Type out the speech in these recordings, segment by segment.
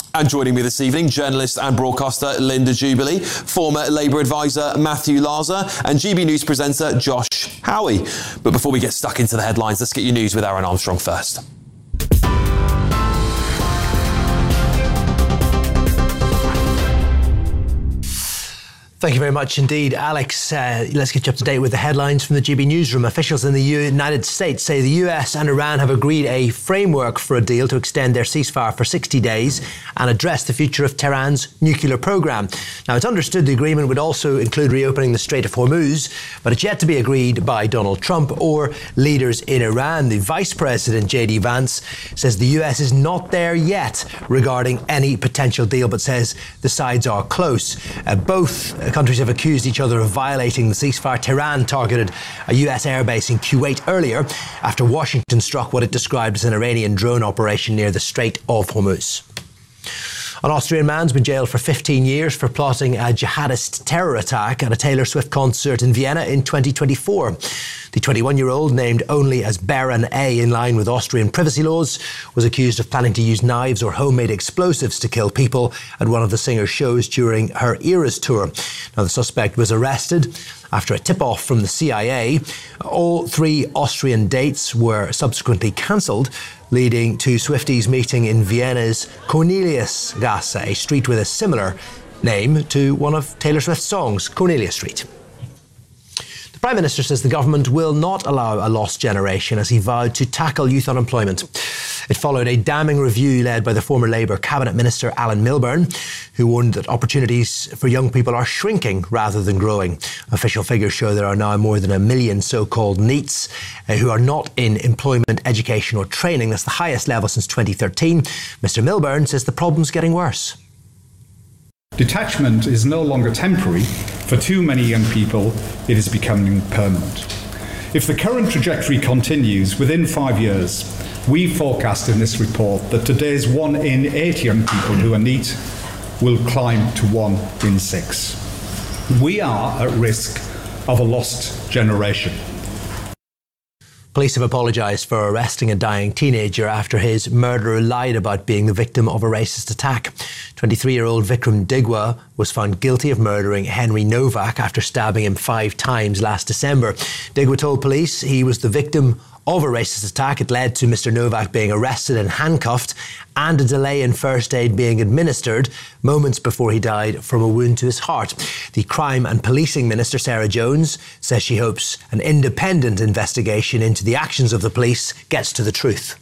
And joining me this evening, journalist and broadcaster Linda Jubilee, former Labour advisor Matthew Larzer, and GB News presenter Josh Howie. But before we get stuck into the headlines, let's get your news with Aaron Armstrong first. Thank you very much indeed, Alex. Let's get you up to date with the headlines from the GB Newsroom. Officials in the United States say the US and Iran have agreed a framework for a deal to extend their ceasefire for 60 days and address the future of Tehran's nuclear program. Now, it's understood the agreement would also include reopening the Strait of Hormuz, but it's yet to be agreed by Donald Trump or leaders in Iran. The Vice President, J.D. Vance, says the US is not there yet regarding any potential deal, but says the sides are close. Both countries have accused each other of violating the ceasefire. Tehran targeted a US airbase in Kuwait earlier after Washington struck what it described as an Iranian drone operation near the Strait of Hormuz. An Austrian man's been jailed for 15 years for plotting a jihadist terror attack at a Taylor Swift concert in Vienna in 2024. The 21-year-old, named only as Baron A in line with Austrian privacy laws, was accused of planning to use knives or homemade explosives to kill people at one of the singer's shows during her Eras tour. Now, the suspect was arrested after a tip-off from the CIA. All three Austrian dates were subsequently cancelled, leading to Swifties meeting in Vienna's Corneliusgasse, a street with a similar name to one of Taylor Swift's songs, Cornelia Street. The Prime Minister says the government will not allow a lost generation as he vowed to tackle youth unemployment. It followed a damning review led by the former Labour Cabinet Minister Alan Milburn, who warned that opportunities for young people are shrinking rather than growing. Official figures show there are now more than 1 million so-called NEETs who are not in employment, education or training. That's the highest level since 2013. Mr Milburn says the problem's getting worse. Detachment is no longer temporary. For too many young people, it is becoming permanent. If the current trajectory continues, within 5 years, we forecast in this report that today's 1 in 8 young people who are NEET will climb to 1 in 6. We are at risk of a lost generation. Police have apologised for arresting a dying teenager after his murderer lied about being the victim of a racist attack. 23-year-old Vikram Digwa was found guilty of murdering Henry Novak after stabbing him 5 times last December. Digwa told police he was the victim of a racist attack. It led to Mr Novak being arrested and handcuffed and a delay in first aid being administered moments before he died from a wound to his heart. The Crime and Policing Minister, Sarah Jones, says she hopes an independent investigation into the actions of the police gets to the truth.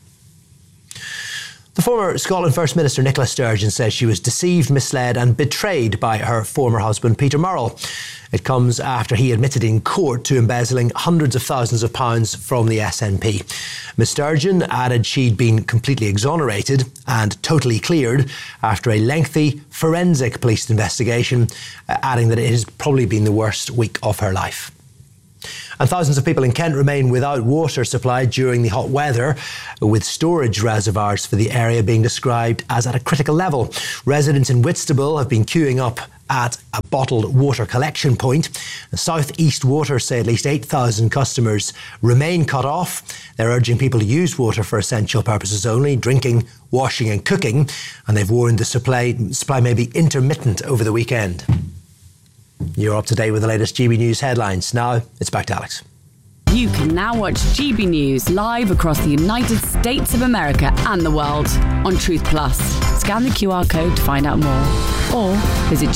The former Scotland First Minister Nicola Sturgeon says she was deceived, misled and betrayed by her former husband Peter Murrell. It comes after he admitted in court to embezzling hundreds of thousands of pounds from the SNP. Ms Sturgeon added she'd been completely exonerated and totally cleared after a lengthy forensic police investigation, adding that it has probably been the worst week of her life. And thousands of people in Kent remain without water supply during the hot weather, with storage reservoirs for the area being described as at a critical level. Residents in Whitstable have been queuing up at a bottled water collection point. South East Water say at least 8,000 customers remain cut off. They're urging people to use water for essential purposes only, drinking, washing and cooking, and they've warned the supply may be intermittent over the weekend. You're up to date with the latest GB News headlines. Now, it's back to Alex. You can now watch GB News live across the United States of America and the world on Truth Plus. Scan the QR code to find out more or visit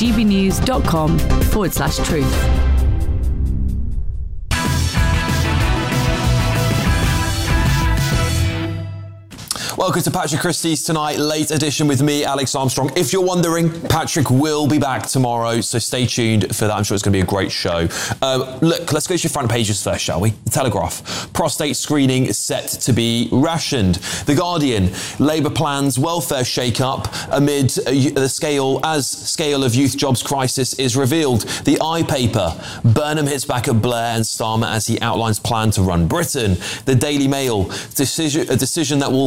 gbnews.com/truth. Welcome to Patrick Christie's Tonight Late Edition with me, Alex Armstrong. If you're wondering, Patrick will be back tomorrow, so stay tuned for that. I'm sure it's going to be a great show. Look, let's go to your front pages first, shall we? The Telegraph. Prostate screening is set to be rationed. The Guardian. Labour plans welfare shake-up amid the scale of youth jobs crisis is revealed. The iPaper. Burnham hits back at Blair and Starmer as he outlines plan to run Britain. The Daily Mail. A decision that will condemn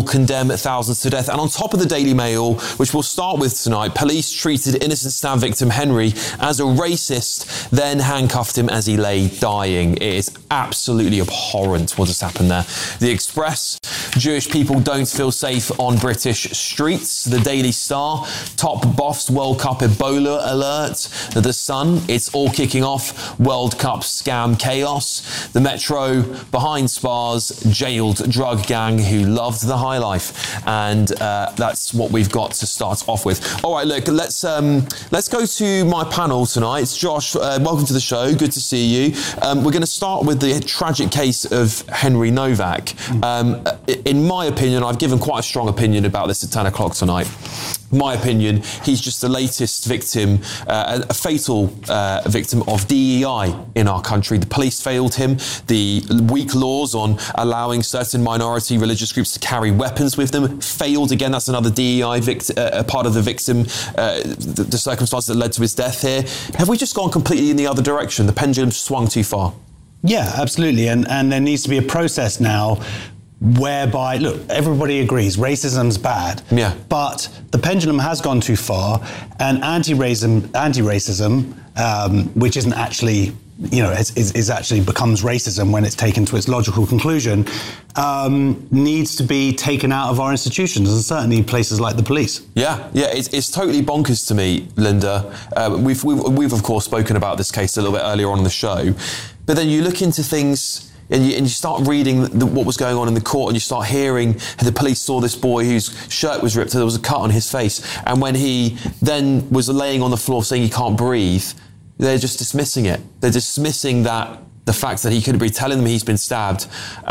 them thousands to death. And on top of the Daily Mail, which we'll start with tonight, police treated innocent stab victim Henry as a racist, then handcuffed him as he lay dying. It is absolutely abhorrent what has happened there. The Express, Jewish people don't feel safe on British streets. The Daily Star, top boffs World Cup Ebola alert. The Sun, it's all kicking off, World Cup scam chaos. The Metro, behind Spas, jailed drug gang who loved the high life. And that's what we've got to start off with. All right, look, let's go to my panel tonight. It's Josh, welcome to the show. Good to see you. We're going to start with the tragic case of Henry Novak. In my opinion, I've given quite a strong opinion about this at 10 o'clock tonight. My opinion, he's just the latest victim, a fatal victim of DEI in our country. The police failed him. The weak laws on allowing certain minority religious groups to carry weapons with them failed again. That's another DEI part of the victim, the circumstances that led to his death here. Have we just gone completely in the other direction? The pendulum swung too far? Yeah, absolutely. And there needs to be a process now whereby, look, everybody agrees racism's bad. Yeah. But the pendulum has gone too far, and anti-racism, which isn't actually, is actually becomes racism when it's taken to its logical conclusion, needs to be taken out of our institutions, and certainly places like the police. Yeah, it's totally bonkers to me, Linda. We've of course spoken about this case a little bit earlier on in the show, but then you look into things. And you start reading what was going on in the court, and you start hearing the police saw this boy whose shirt was ripped, so there was a cut on his face. And when he then was laying on the floor saying he can't breathe, they're just dismissing it. They're dismissing the fact that he couldn't breathe, telling them he's been stabbed.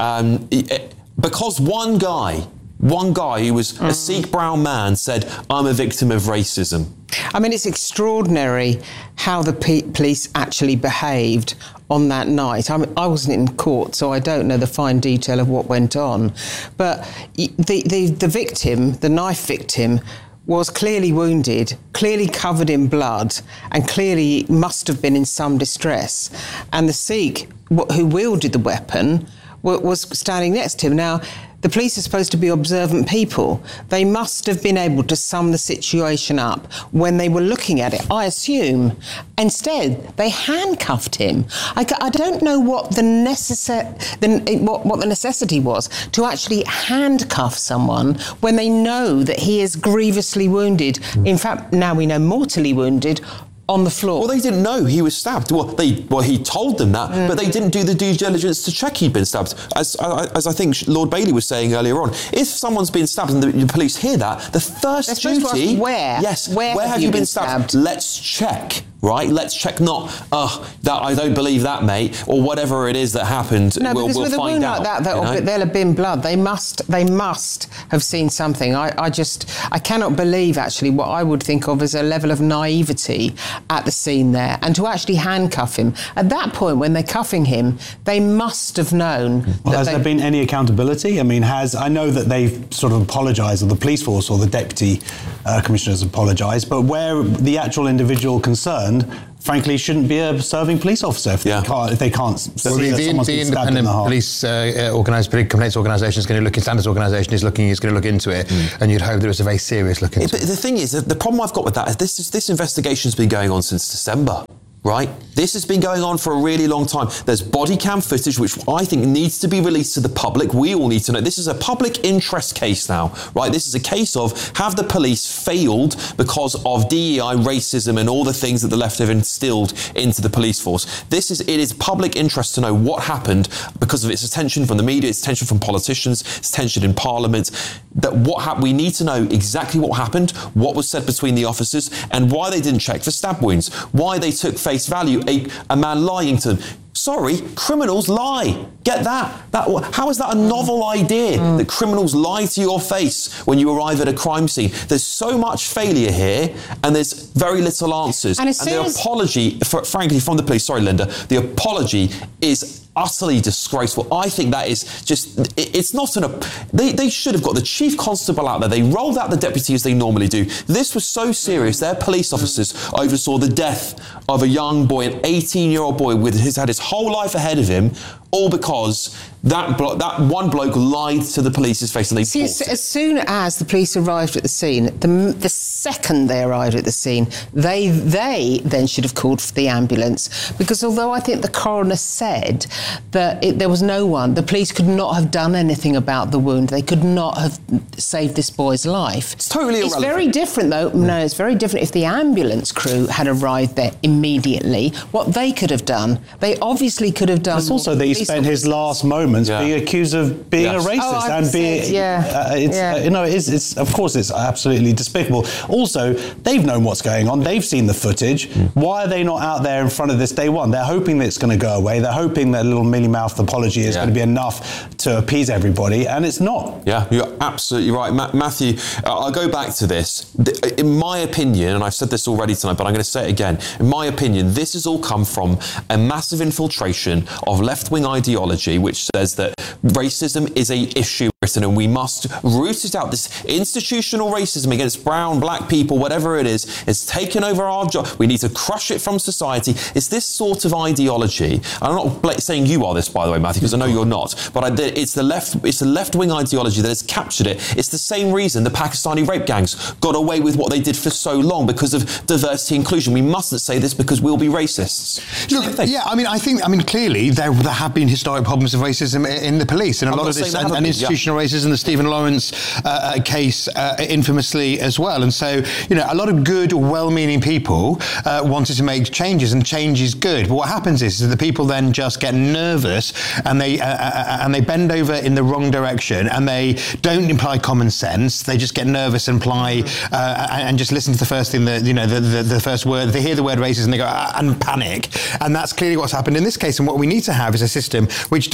Because one guy who was a Sikh brown man said, I'm a victim of racism. I mean, it's extraordinary how the police actually behaved on that night. I mean, I wasn't in court, so I don't know the fine detail of what went on. But the victim, the knife victim, was clearly wounded, clearly covered in blood, and clearly must have been in some distress. And the Sikh who wielded the weapon was standing next to him. Now, the police are supposed to be observant people. They must have been able to sum the situation up when they were looking at it, I assume. Instead, they handcuffed him. I don't know what the necessity was to actually handcuff someone when they know that he is grievously wounded. In fact, now we know mortally wounded, on the floor. Well, they didn't know he was stabbed. Well, he told them that, but they didn't do the due diligence to check he'd been stabbed. As I think Lord Bailey was saying earlier on, if someo's been stabbed and the police hear that, the first duty... Where? Yes, where have you been stabbed? Let's check. Right, let's check. Not that I don't believe that, mate, or whatever it is that happened. No, because with a wound like that, there'll have been blood. They must have seen something. I cannot believe actually what I would think of as a level of naivety at the scene there, and to actually handcuff him at that point when they're cuffing him, they must have known. Well, has there been any accountability? I mean, I know that they've sort of apologised, or the police force or the deputy commissioners apologised, but where the actual individual concerned, frankly, shouldn't be a serving police officer if they can't see that someone's been stabbed in the heart. Police complaints organisation is going to look, standards organisation is going to look into it, and you'd hope that it's a very serious look into it. But the thing is, the problem I've got with that is this investigation's been going on since December. Right? This has been going on for a really long time. There's body cam footage, which I think needs to be released to the public. We all need to know. This is a public interest case now, right? This is a case of, have the police failed because of DEI, racism, and all the things that the left have instilled into the police force? It is public interest to know what happened because of its attention from the media, its attention from politicians, its attention in Parliament. We need to know exactly what happened, what was said between the officers, and why they didn't check for stab wounds, why they took face value a man lying to them. Sorry, criminals lie. Get that? How is that a novel idea that criminals lie to your face when you arrive at a crime scene? There's so much failure here, and there's very little answers. And the apology, frankly, from the police, sorry, Linda, the apology is utterly disgraceful. I think that is just, it's not they should have got the chief constable out there. They rolled out the deputy as they normally do. This was so serious. Their police officers oversaw the death of a young boy, an 18-year-old boy who's had his whole life ahead of him, all because that one bloke lied to the police's face and they See, as soon as the police arrived at the scene, the second they arrived at the scene, they then should have called for the ambulance, because although I think the coroner said that there was no one, the police could not have done anything about the wound. They could not have saved this boy's life. It's totally irrelevant. It's very different, though. No, it's very different if the ambulance crew had arrived there immediately. What they could have done, they obviously could have done. It's also that he spent his last moments being accused of being a racist and being. It's of course it's absolutely despicable. Also, they've known what's going on. They've seen the footage. Why are they not out there in front of this day one? They're hoping that it's going to go away. They're hoping that a little mealy-mouthed apology is going to be enough to appease everybody, and it's not. Yeah, you're absolutely right, Matthew. I'll go back to this. In my opinion, and I've said this already tonight, but I'm going to say it again. In my opinion, this has all come from a massive infiltration of left-wing ideology, which says that racism is a issue in Britain and we must root it out. This institutional racism against brown, black people, whatever it is taken over our job. We need to crush it from society. It's this sort of ideology. I'm not saying you are this, by the way, Matthew, because I know you're not. But it's the left-wing ideology that has captured it. It's the same reason the Pakistani rape gangs got away with what they did for so long, because of diversity inclusion. We mustn't say this because we'll be racists. Look, I mean, clearly there have been historic problems of racism in the police, and a lot of this, and institutional racism, the Stephen Lawrence case infamously as well. And so, a lot of good, well-meaning people wanted to make changes, and change is good. But what happens is that the people then just get nervous, and they bend over in the wrong direction, and they don't imply common sense. They just get nervous and and just listen to the first thing the first word. They hear the word racism, and they go and panic. And that's clearly what's happened in this case. And what we need to have is a system which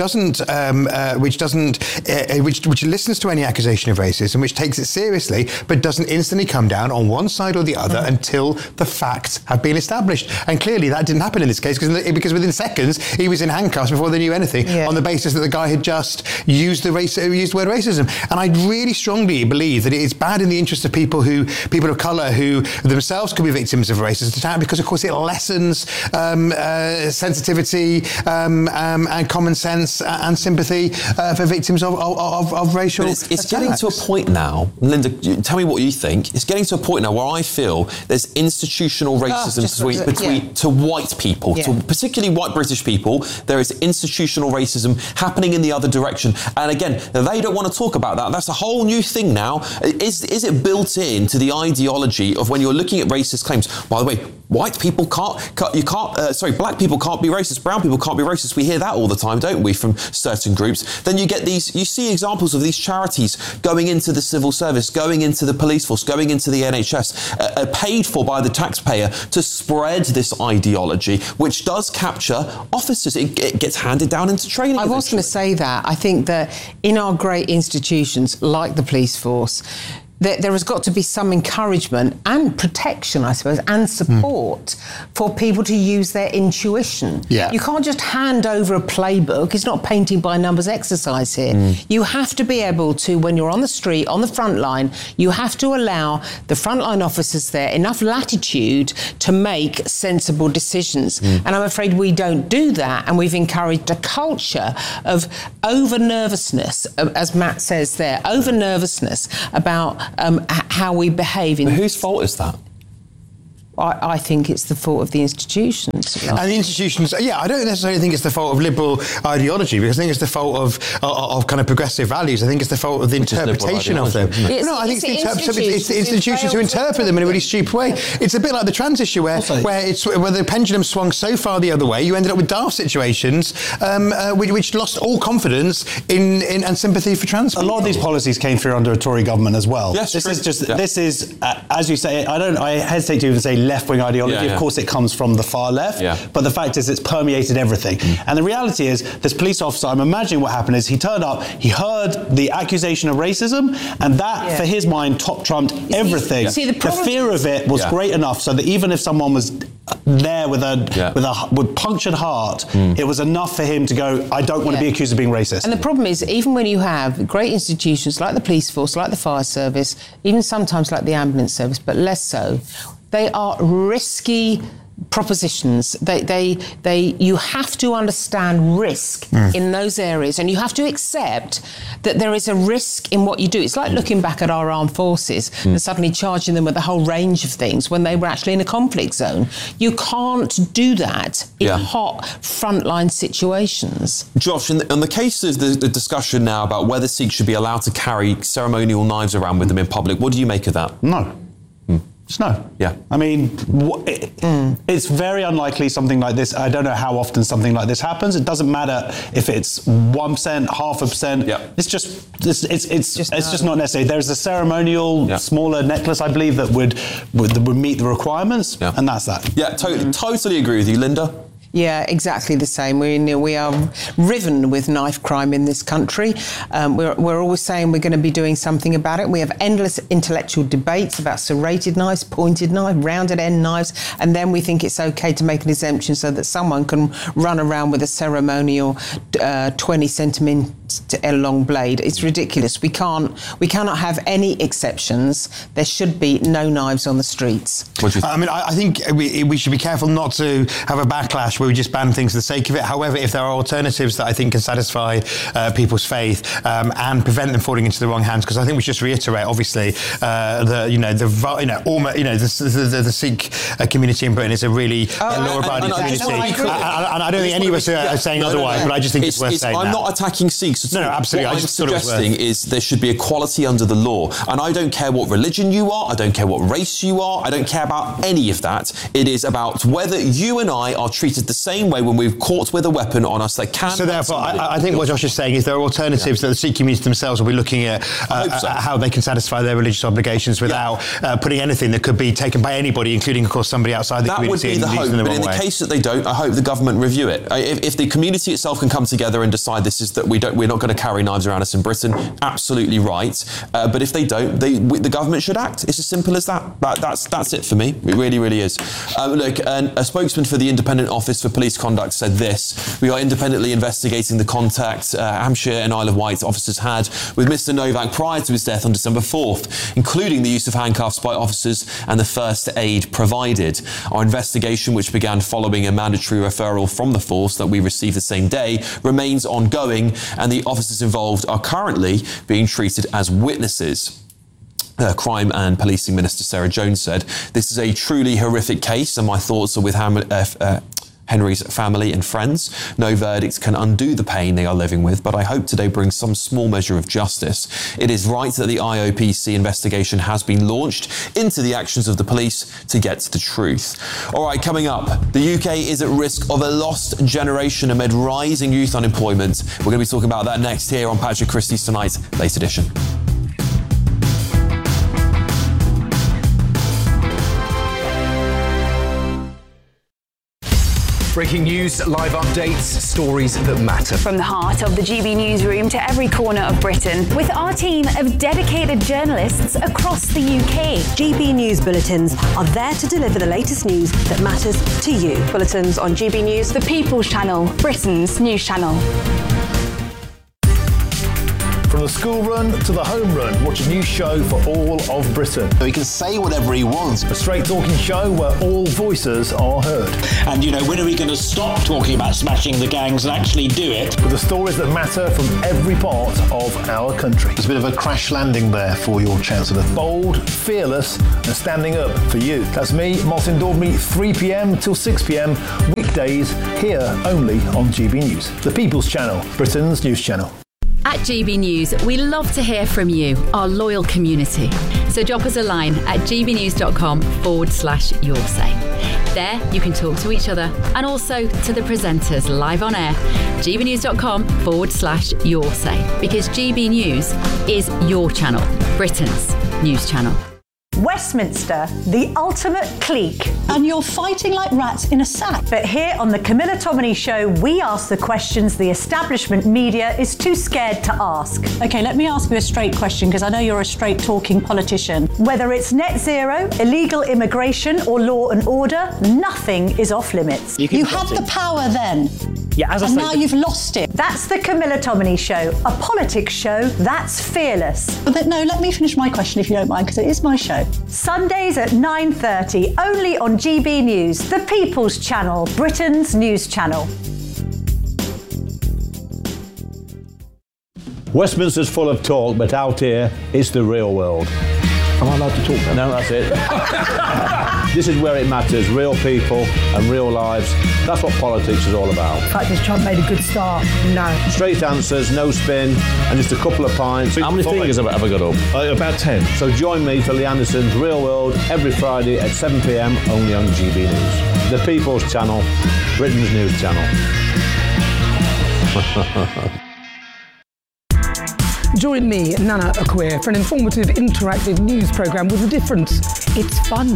listens to any accusation of racism, which takes it seriously, but doesn't instantly come down on one side or the other until the facts have been established. And clearly that didn't happen in this case, because within seconds he was in handcuffs before they knew anything, on the basis that the guy had just used the word racism. And I really strongly believe that it is bad in the interest of people of colour who themselves could be victims of racist attack, because of course it lessens sensitivity and common sense and sympathy for victims of racial attacks. It's getting to a point now, Linda, tell me what you think. It's getting to a point now where I feel there's institutional racism to white people, to particularly white British people. There is institutional racism happening in the other direction. And again, they don't want to talk about that. That's a whole new thing now. Is it built into the ideology of when you're looking at racist claims? By the way, white people black people can't be racist, brown people can't be racist. We hear that all the time, don't we, from certain groups. Then you see examples of these charities going into the civil service, going into the police force, going into the NHS, paid for by the taxpayer to spread this ideology, which does capture officers. It gets handed down into training. I was going to say that. I think that in our great institutions, like the police force, there has got to be some encouragement and protection, I suppose, and support for people to use their intuition. Yeah. You can't just hand over a playbook. It's not painting by numbers exercise here. You have to be able to, when you're on the street, on the front line, you have to allow the frontline officers there enough latitude to make sensible decisions. And I'm afraid we don't do that, and we've encouraged a culture of over-nervousness, as Matt says there, over-nervousness about how we behave. But whose fault is that? I think it's the fault of the institutions. And the institutions, I don't necessarily think it's the fault of liberal ideology, because I think it's the fault of kind of progressive values. I think it's the fault of the interpretation of them. I think it's the institutions who interpret them in a really stupid way. It's a bit like the trans issue where the pendulum swung so far the other way, you ended up with daft situations which lost all confidence in and sympathy for trans people. A lot of these policies came through under a Tory government as well. Yes, this is as you say, I hesitate to even say left-wing ideology. Of course, it comes from the far left, but the fact is it's permeated everything. And the reality is, this police officer, I'm imagining what happened is he turned up, he heard the accusation of racism, and that, for his mind, top-trumped everything. The fear of it was great enough so that even if someone was there with a punctured heart, it was enough for him to go, I don't want to be accused of being racist. And the problem is, even when you have great institutions like the police force, like the fire service, even sometimes like the ambulance service, but less so, they are risky propositions. You have to understand risk in those areas, and you have to accept that there is a risk in what you do. It's like looking back at our armed forces and suddenly charging them with a whole range of things when they were actually in a conflict zone. You can't do that in hot frontline situations. Josh, on the case of the discussion now about whether Sikhs should be allowed to carry ceremonial knives around with them in public, what do you make of that? No. No. Yeah. I mean, it's very unlikely something like this. I don't know how often something like this happens. It doesn't matter if it's 1%, 0.5%. Yeah. It's just not necessary. There's a ceremonial smaller necklace, I believe, that would meet the requirements, and that's that. Yeah, totally agree with you, Linda. Yeah, exactly the same. We are riven with knife crime in this country. We're always saying we're going to be doing something about it. We have endless intellectual debates about serrated knives, pointed knives, rounded end knives, and then we think it's okay to make an exemption so that someone can run around with a ceremonial 20 centimetre long blade. It's ridiculous. We cannot have any exceptions. There should be no knives on the streets. I mean, I think we should be careful not to have a backlash where we just ban things for the sake of it. However, if there are alternatives that I think can satisfy people's faith and prevent them falling into the wrong hands, because I think we should just reiterate, obviously, the Sikh community in Britain is a really law-abiding community, and I don't think any of us are saying otherwise. But I just think it's worth saying. I'm not attacking Sikhs. No, absolutely. What I'm suggesting is there should be equality under the law, and I don't care what religion you are. I don't care what race you are. I don't care about any of that. It is about whether you and I are treated the same way when we're caught with a weapon on us that can... So therefore, I think what Josh is saying is there are alternatives that the Sikh community themselves will be looking at how they can satisfy their religious obligations without putting anything that could be taken by anybody, including, of course, somebody outside the community. That would be the hope, but in the case that they don't, I hope the government review it. If the community itself can come together and decide we're not going to carry knives around us in Britain, absolutely right. But if they don't, the government should act. It's as simple as that. That's it for me. It really, really is. Look, a spokesman for the Independent Office for Police Conduct said this: "We are independently investigating the contact Hampshire and Isle of Wight officers had with Mr. Novak prior to his death on December 4th, including the use of handcuffs by officers and the first aid provided. Our investigation, which began following a mandatory referral from the force that we received the same day, remains ongoing, and the officers involved are currently being treated as witnesses." Crime and Policing Minister Sarah Jones said, "This is a truly horrific case, and my thoughts are with Henry's family and friends. No verdict can undo the pain they are living with, but I hope today brings some small measure of justice. It is right that the IOPC investigation has been launched into the actions of the police to get to the truth." All right, coming up, the UK is at risk of a lost generation amid rising youth unemployment. We're going to be talking about that next here on Patrick Christie's Tonight, Late Edition. Breaking news, live updates, stories that matter. From the heart of the GB newsroom to every corner of Britain, with our team of dedicated journalists across the UK. GB News Bulletins are there to deliver the latest news that matters to you. Bulletins on GB News, the People's Channel, Britain's news channel. From the school run to the home run, watch a new show for all of Britain. So he can say whatever he wants. A straight talking show where all voices are heard. And, when are we going to stop talking about smashing the gangs and actually do it? With the stories that matter from every part of our country. There's a bit of a crash landing there for your Chancellor. Bold, fearless and standing up for you. That's me, Martin Daubney, 3 p.m. till 6 p.m. weekdays, here only on GB News. The People's Channel, Britain's news channel. At GB News, we love to hear from you, our loyal community. So drop us a line at gbnews.com/your say. There you can talk to each other and also to the presenters live on air. gbnews.com/your say, because GB News is your channel, Britain's news channel. Westminster, the ultimate clique. And you're fighting like rats in a sack. But here on the Camilla Tominey Show, we ask the questions the establishment media is too scared to ask. OK, let me ask you a straight question, because I know you're a straight-talking politician. Whether it's net zero, illegal immigration or law and order, nothing is off limits. You have the power then. Yeah, as I and say, now you've lost it. That's the Camilla Tominey Show, a politics show that's fearless. But no, let me finish my question if you don't mind, because it is my show. Sundays at 9:30, only on GB News, the People's Channel, Britain's news channel. Westminster's full of talk, but out here, it's the real world. Am I allowed to talk then? No, that's it. This is where it matters, real people and real lives. That's what politics is all about. In fact, has Trump made a good start? No. Straight answers, no spin, and just a couple of pints. How many fingers have I ever got up? About 10. So join me for Lee Anderson's Real World every Friday at 7 p.m, only on GB News. The People's Channel, Britain's news channel. Join me, Nana Akweer, for an informative, interactive news programme with a difference. It's fun.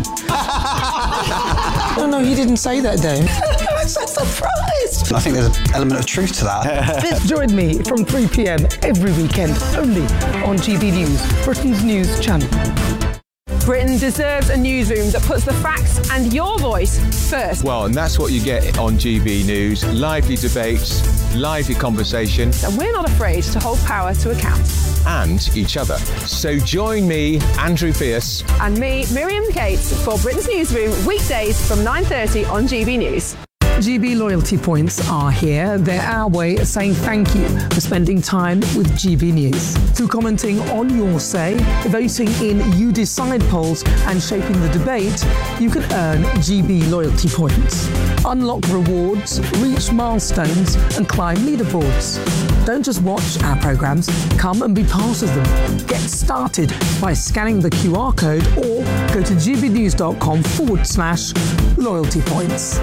No, you didn't say that, Dave. I'm so surprised. I think there's an element of truth to that. Join me from 3 p.m. every weekend, only on GB News, Britain's news channel. Britain deserves a newsroom that puts the facts and your voice first. Well, and that's what you get on GB News. Lively debates, lively conversation. And we're not afraid to hold power to account. And each other. So join me, Andrew Pierce. And me, Miriam Cates, for Britain's Newsroom, weekdays from 9:30 on GB News. GB loyalty points are here. They're our way of saying thank you for spending time with GB News. Through commenting on your say, voting in You Decide polls and shaping the debate, you can earn GB loyalty points. Unlock rewards, reach milestones and climb leaderboards. Don't just watch our programmes, come and be part of them. Get started by scanning the QR code or go to gbnews.com/loyalty points.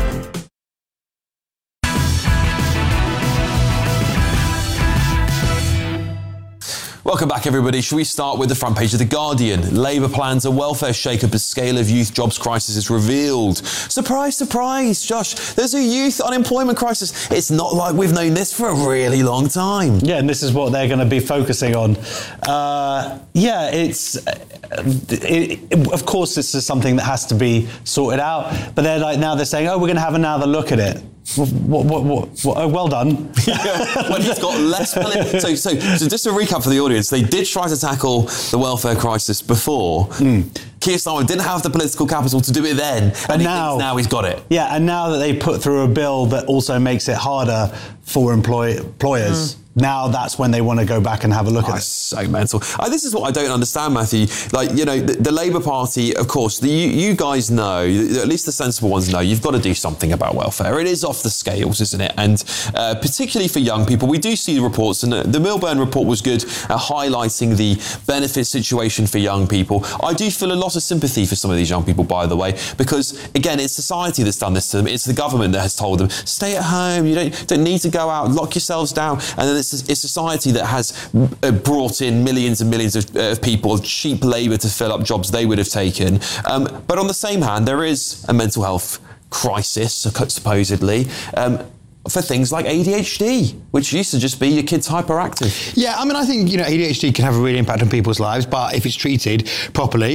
Welcome back, everybody. Shall we start with the front page of The Guardian? Labour plans a welfare shake-up as scale of youth jobs crisis is revealed. Surprise, surprise, Josh. There's a youth unemployment crisis. It's not like we've known this for a really long time. Yeah, and this is what they're going to be focusing on. Of course, this is something that has to be sorted out. But they're saying, oh, we're going to have another look at it. What? Oh, well done. When he's got less... So just to recap for the audience, they did try to tackle the welfare crisis before. Keir Starmer didn't have the political capital to do it then, and now he's got it. Yeah, and now that they put through a bill that also makes it harder for employers, now that's when they want to go back and have a look at it. So mental. This is what I don't understand, Matthew. The Labour Party, of course, you guys know, at least the sensible ones know, you've got to do something about welfare. It is off the scales, isn't it? And particularly for young people, we do see the reports, and the Milburn report was good at highlighting the benefit situation for young people. I do feel a lot of sympathy for some of these young people, by the way, because, again, it's society that's done this to them. It's the government that has told them, stay at home, you don't need to go out, lock yourselves down. And then it's society that has brought in millions and millions of people, cheap labour to fill up jobs they would have taken. But on the same hand, there is a mental health crisis, supposedly, for things like ADHD, which used to just be your kid's hyperactive. Yeah, I mean, I think, ADHD can have a real impact on people's lives, but if it's treated properly,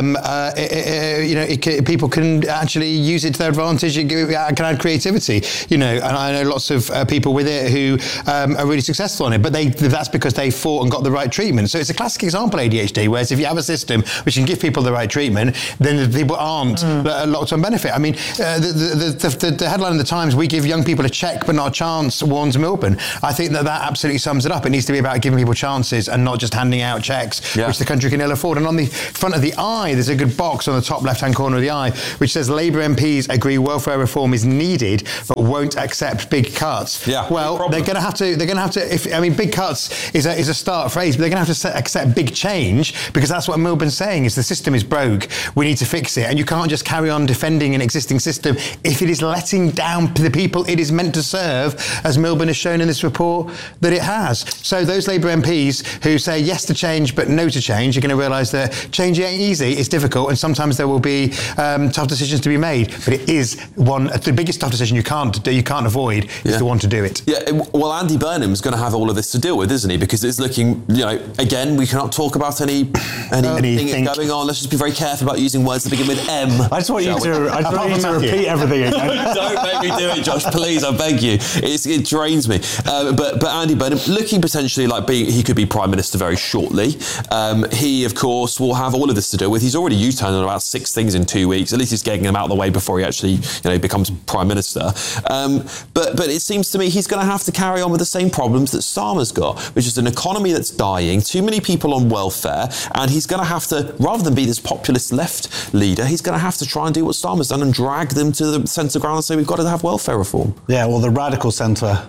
people can actually use it to their advantage. It can add creativity, and I know lots of people with it who are really successful on it, but that's because they fought and got the right treatment. So it's a classic example of ADHD, whereas if you have a system which can give people the right treatment, then the people aren't a long-term benefit. I mean, the headline in the Times, we give young people a check but not a chance, warns Milburn. I think that absolutely sums it up. It needs to be about giving people chances and not just handing out checks, which the country can ill afford. And on the front of the Eye, there's a good box on the top left-hand corner of the Eye, which says Labour MPs agree welfare reform is needed, but won't accept big cuts. Yeah, well, they're going to have to. Big cuts is a start phrase, but they're going to have to accept big change, because that's what Milburn's saying: is the system is broke. We need to fix it, and you can't just carry on defending an existing system if it is letting down the people it is meant to serve, as Milburn has shown in this report that it has. So those Labour MPs who say yes to change but no to change are going to realise that change ain't easy, it's difficult, and sometimes there will be tough decisions to be made. But it is the biggest tough decision you can't avoid is the one to do it. Yeah, well, Andy Burnham's going to have all of this to deal with, isn't he? Because it's looking, again, we cannot talk about anything going on. Let's just be very careful about using words that begin with M. I just want you to repeat everything again. Don't make me do it, Josh, please, I beg beg you. It drains me. But Andy Burnham, looking potentially like he could be Prime Minister very shortly. He, of course, will have all of this to deal with. He's already U-turned on about 6 things in 2 weeks. At least he's getting them out of the way before he actually becomes Prime Minister. But it seems to me he's going to have to carry on with the same problems that Starmer's got, which is an economy that's dying, too many people on welfare, and he's going to have to, rather than be this populist left leader, he's going to have to try and do what Starmer's done and drag them to the centre ground and say we've got to have welfare reform. Yeah, well, the radical centre.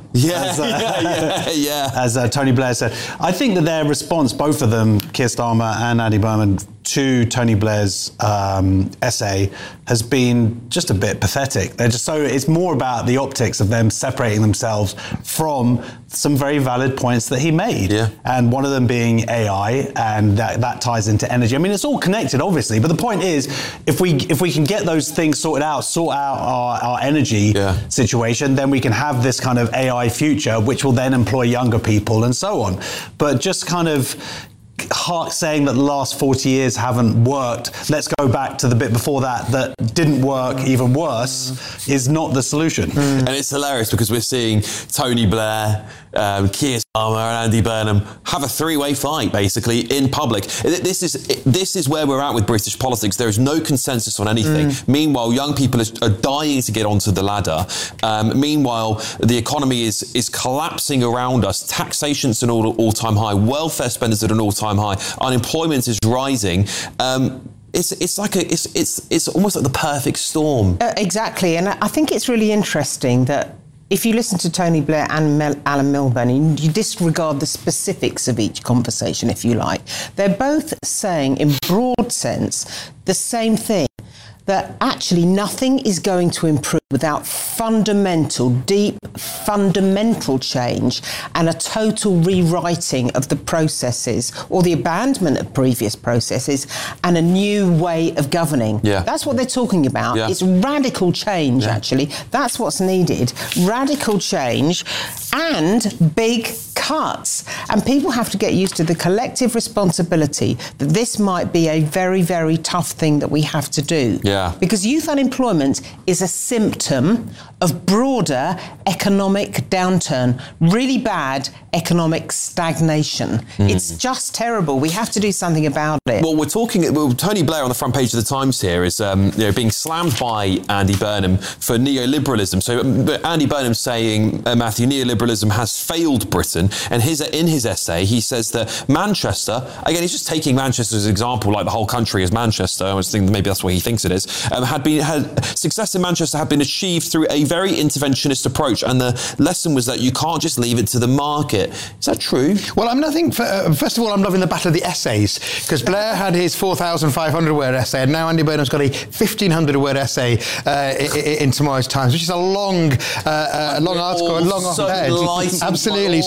As Tony Blair said. I think that their response, both of them, Keir Starmer and Andy Burnham, to Tony Blair's essay has been just a bit pathetic. They're just it's more about the optics of them separating themselves from some very valid points that he made. Yeah. And one of them being AI, and that ties into energy. I mean, it's all connected, obviously, but the point is, if we can get those things sorted out, sort out our energy situation, then we can have this kind of AI future, which will then employ younger people and so on. But just kind of saying that the last 40 years haven't worked, let's go back to the bit before that didn't work even worse, is not the solution. And it's hilarious because we're seeing Tony Blair, Keir Starmer and Andy Burnham have a three-way fight, basically, in public. This is where we're at with British politics. There is no consensus on anything. Meanwhile, young people are dying to get onto the ladder. Meanwhile, the economy is collapsing around us. Taxation's at an all-time high. Welfare spend is at an all-time high. Unemployment is rising. It's almost like the perfect storm. Exactly, and I think it's really interesting that if you listen to Tony Blair and Alan Milburn, you disregard the specifics of each conversation, if you like. They're both saying, in broad sense, the same thing, that actually nothing is going to improve without deep fundamental change and a total rewriting of the processes or the abandonment of previous processes and a new way of governing. Yeah. That's what they're talking about. Yeah. It's radical change, actually. That's what's needed. Radical change and big cuts. And people have to get used to the collective responsibility that this might be a very, very tough thing that we have to do. Yeah. Because youth unemployment is a symptom of broader economic downturn, really bad economic stagnation. It's just terrible. We have to do something about it. Well, Tony Blair on the front page of the Times here is being slammed by Andy Burnham for neoliberalism. So Andy Burnham saying, Matthew, neoliberalism has failed Britain. And in his essay, he says that Manchester, again, he's just taking Manchester as an example, like the whole country is Manchester. I was thinking maybe that's what he thinks it is. Success in Manchester had been achieved through a very interventionist approach, and the lesson was that you can't just leave it to the market. Is that true? Well, I think first of all, I'm loving the battle of the essays, because Blair had his 4,500 word essay, and now Andy Burnham's got a 1,500 word essay in tomorrow's Times, which is a long article, a long op-ed. Absolutely.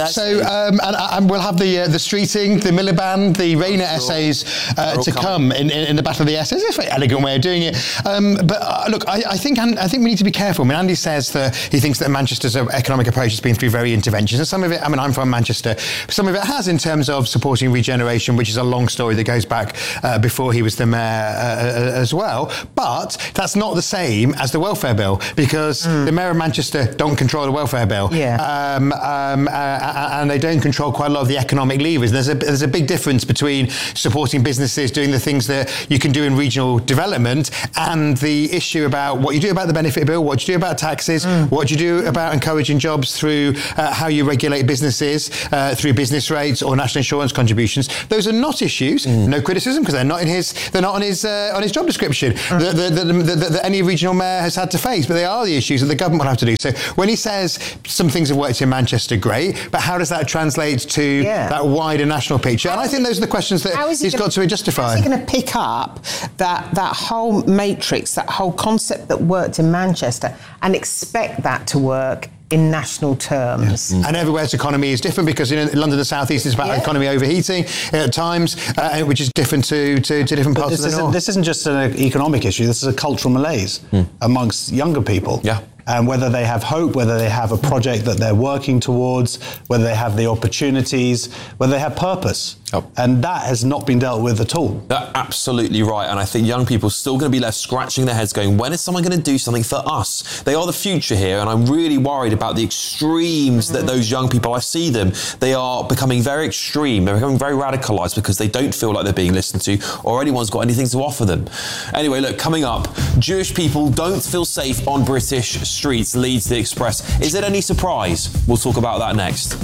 And we'll have the Streeting, the Miliband, the Rayner essays to come in the battle of the essays. It's a very elegant way of doing it. But look, I think we need to be careful. I mean, Andy says that he thinks that Manchester's economic approach has been through very interventions, and some of it, I mean, I'm from Manchester, some of it has in terms of supporting regeneration, which is a long story that goes back before he was the mayor as well. But that's not the same as the welfare bill, because the mayor of Manchester don't control the welfare bill. Yeah. And they don't control quite a lot of the economic levers. There's a big difference between supporting businesses, doing the things that you can do in regional development, and the issue about what you do about the benefit bill, what you do about taxes, what you do about encouraging jobs through how you regulate businesses, through business rates or national insurance contributions. Those are not issues, no criticism, because they're not on his job description that any regional mayor has had to face, but they are the issues that the government will have to do. So when he says some things have worked in Manchester, great, but how does that translate to that wider national picture? And I think those are the questions that he's got to justify. How is he going to pick up that whole matrix, that whole concept that worked in Manchester, and expect that to work in national terms? And everywhere's economy is different, because in London, the South East is about economy overheating at times, which is different to different parts of the north. This isn't just an economic issue. This is a cultural malaise amongst younger people. Yeah. And whether they have hope, whether they have a project that they're working towards, whether they have the opportunities, whether they have purpose. And that has not been dealt with at all. That's absolutely right. And I think young people are still going to be left scratching their heads going, when is someone going to do something for us? They are the future here. And I'm really worried about the extremes that those young people, I see them, they are becoming very extreme. They're becoming very radicalised because they don't feel like they're being listened to or anyone's got anything to offer them. Anyway, look, coming up, Jewish people don't feel safe on British streets, leads the Express. Is it any surprise? We'll talk about that next.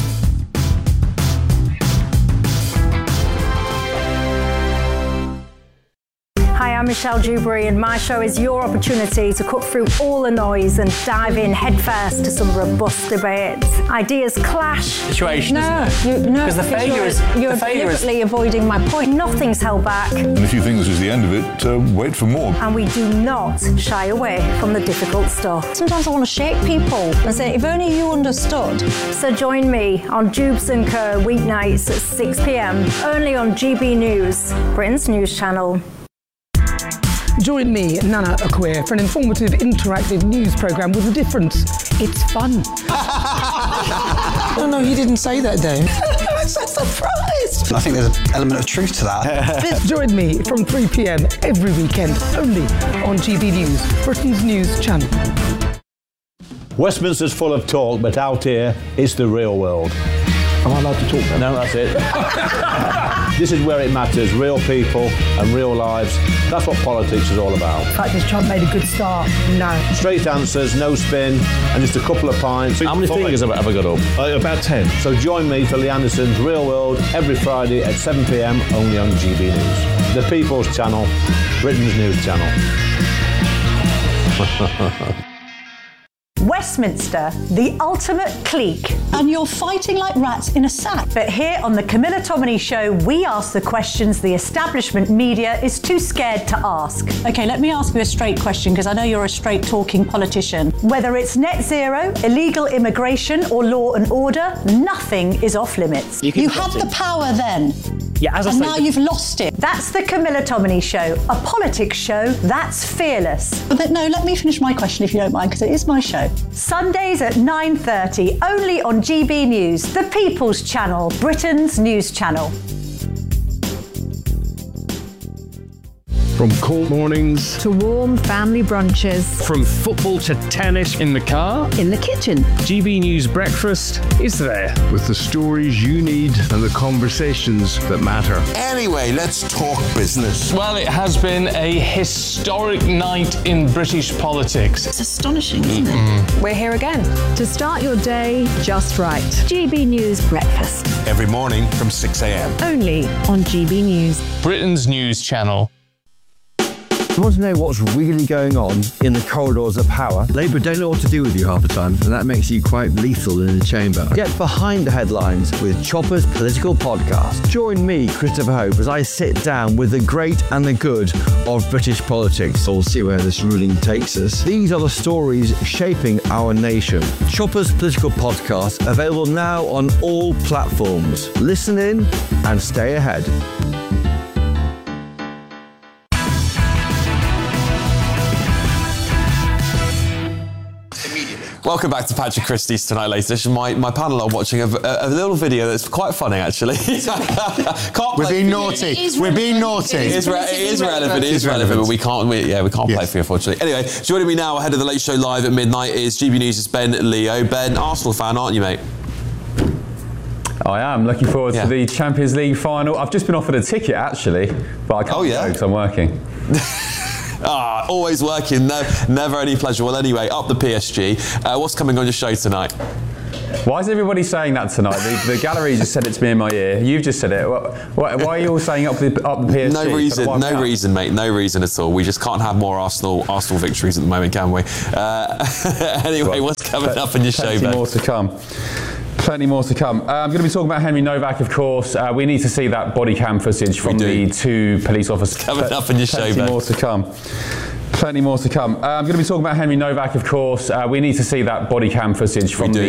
Hi, I'm Michelle Dewberry, and my show is your opportunity to cut through all the noise and dive in headfirst to some robust debates. Ideas clash. Situation. Because you're deliberately avoiding my point. Nothing's held back. And if you think this is the end of it, wait for more. And we do not shy away from the difficult stuff. Sometimes I want to shake people and say, if only you understood. So join me on Jubes & Co. weeknights at 6 p.m. only on GB News, Britain's news channel. Join me, Nana Akwe, for an informative, interactive news programme with a difference. It's fun. No, you didn't say that, Dave. I'm so surprised. I think there's an element of truth to that. Join me from 3 p.m. every weekend, only on GB News, Britain's news channel. Westminster's full of talk, but out here, it's the real world. Am I allowed to talk then? No, that's it. This is where it matters, real people and real lives. That's what politics is all about. In fact, has Trump made a good start? No. Straight answers, no spin, and just a couple of pints. How many fingers have I got up? About 10. So join me for Lee Anderson's Real World every Friday at 7 p.m. only on GB News. The People's Channel, Britain's news channel. Westminster, the ultimate clique. And you're fighting like rats in a sack. But here on the Camilla Tominey Show, we ask the questions the establishment media is too scared to ask. OK, let me ask you a straight question, because I know you're a straight-talking politician. Whether it's net zero, illegal immigration or law and order, nothing is off limits. You had the power then. Yeah, as I and say, now you've lost it. That's the Camilla Tominey Show, a politics show that's fearless. But no, let me finish my question if you don't mind, because it is my show. Sundays at 9:30, only on GB News, the People's Channel, Britain's news channel. From cold mornings to warm family brunches, from football to tennis in the car, in the kitchen, GB News Breakfast is there with the stories you need and the conversations that matter. Anyway, let's talk business. Well, it has been a historic night in British politics. It's astonishing, isn't it? We're here again to start your day just right. GB News Breakfast. Every morning from 6 a.m. Only on GB News. Britain's news channel. You want to know what's really going on in the corridors of power? Labour don't know what to do with you half the time, and that makes you quite lethal in the chamber. Get behind the headlines with Chopper's Political Podcast. Join me, Christopher Hope, as I sit down with the great and the good of British politics. We'll see where this ruling takes us. These are the stories shaping our nation. Chopper's Political Podcast, available now on all platforms. Listen in and stay ahead. Welcome back to Patrick Christie's Tonight Late Edition. My panel are watching a little video that's quite funny, actually. We're being naughty. We're being naughty. It is relevant, but we can't play for you, unfortunately. Anyway, joining me now ahead of the Late Show Live at midnight is GB News' Ben Leo. Ben, Arsenal fan, aren't you, mate? I am. Looking forward to the Champions League final. I've just been offered a ticket, actually, but I can't go because I'm working. Always working, never any pleasure. Well, anyway, up the PSG. What's coming on your show tonight? Why is everybody saying that tonight? The gallery just said it to me in my ear. You've just said it. Why are you all saying up the PSG? No reason, mate. No reason at all. We just can't have more Arsenal victories at the moment, can we? Anyway, what's coming up on your show, Ben? Plenty more to come. I'm going to be talking about Henry Novak, of course. We need to see that body cam footage from the two police officers. Coming up on your show, Ben. Plenty more to come. I'm going to be talking about Henry Novak, of course. We need to see that body cam footage from the